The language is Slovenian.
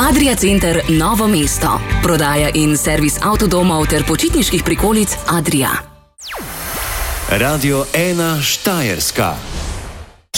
Adria Center Novo mesto. Prodaja in servis avtodomov ter počitniških prikolic Adria. Radio 1 Štajerska.